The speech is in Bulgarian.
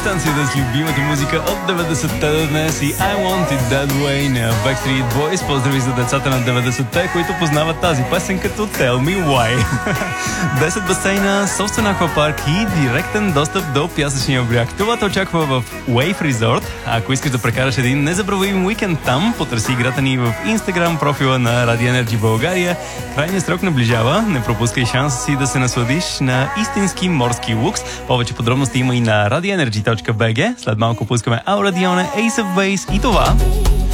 станцията с любимата музика от 90-те до днес и I Want It That Way на Backstreet Boys. Поздрави за децата на 90-те, които познават тази песен като Tell Me Why. 10 басейна, собствен аквапарк и директен достъп до пясъчния бряг. Това те очаква в Wave Resort. Ако искаш да прекараш един незабравим уикенд там, потърси играта ни в Instagram профила на Radio Energy България. Крайният срок наближава. Не пропускай шанса си да се насладиш на истински морски лукс. Повече подробности има и на radioenergy.bg. След малко пускаме Aura Dione, Ace of Base и това